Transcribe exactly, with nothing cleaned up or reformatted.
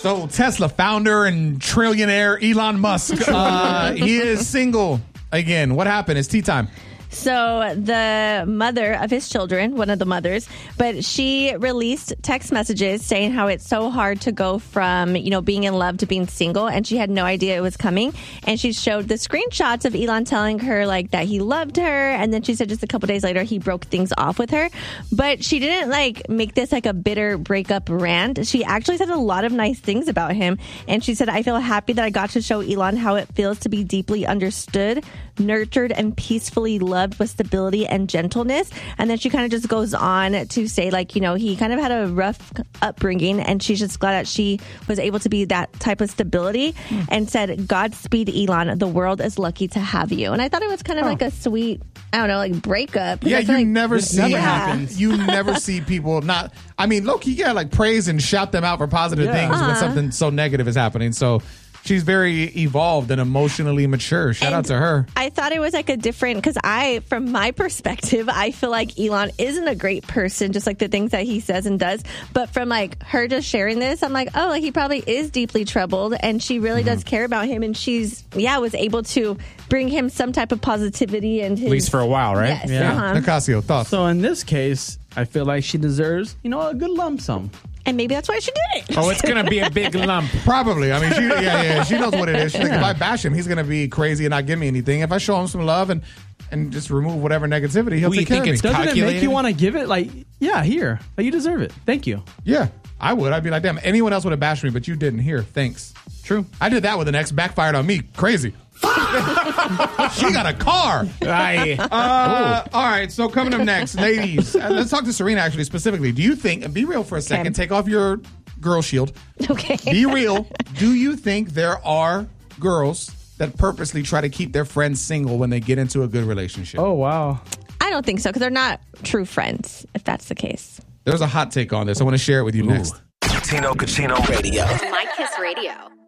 So Tesla founder and trillionaire Elon Musk, uh, he is single again. What happened? It's tea time. So the mother of his children, one of the mothers, but she released text messages saying how it's so hard to go from, you know, being in love to being single. And she had no idea it was coming. And she showed the screenshots of Elon telling her like that he loved her. And then she said just a couple days later, he broke things off with her. But she didn't like make this like a bitter breakup rant. She actually said a lot of nice things about him. And she said, I feel happy that I got to show Elon how it feels to be deeply understood, nurtured, and peacefully loved with stability and gentleness. And then she kind of just goes on to say, like, you know, he kind of had a rough upbringing, and she's just glad that she was able to be that type of stability, mm. and said, Godspeed, Elon. The world is lucky to have you. And I thought it was kind of oh. like a sweet, I don't know, like breakup. Yeah, you like never see never happens. You never see people not. I mean, low key, yeah, like praise and shout them out for positive yeah. things uh-huh. when something so negative is happening. So she's very evolved and emotionally mature. Shout and out to her. I thought it was like a different, because I, from my perspective, I feel like Elon isn't a great person, just like the things that he says and does. But from like her just sharing this, I'm like, oh, like he probably is deeply troubled, and she really mm-hmm. does care about him. And she's, yeah, was able to bring him some type of positivity. And his, at least for a while, right? Yes. Yeah. Uh-huh. Nicasio, thoughts? So in this case, I feel like she deserves, you know, a good lump sum. And maybe that's why she did it. Oh, it's going to be a big lump. Probably. I mean, she, yeah, yeah, she knows what it is. She's like, if I bash him, he's going to be crazy and not give me anything. If I show him some love and and just remove whatever negativity, he'll we take care think of it's me. Doesn't calculated? it make you want to give it? Like, yeah, here. Like, you deserve it. Thank you. Yeah, I would. I'd be like, damn, anyone else would have bashed me, but you didn't. Here, thanks. True. I did that with an ex, backfired on me. Crazy. She got a car. Aye. Uh, all right, so coming up next, ladies, uh, let's talk to Serena actually specifically. Do you think, and be real for a second, Okay. take off your girl shield. Okay. Be real. Do you think there are girls that purposely try to keep their friends single when they get into a good relationship? Oh, wow. I don't think so, because they're not true friends, if that's the case. There's a hot take on this. I want to share it with you Ooh. next. Tino Cucino Radio. My Kiss Radio.